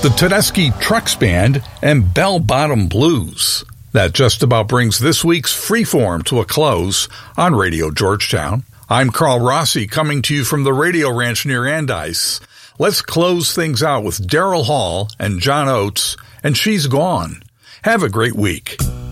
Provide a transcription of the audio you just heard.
the Tedeschi Trucks Band, and Bell Bottom Blues. That just about brings this week's Freeform to a close on Radio Georgetown. I'm Carl Rossi, coming to you from the Radio Ranch near Andice. Let's close things out with Daryl Hall and John Oates, and She's Gone. Have a great week.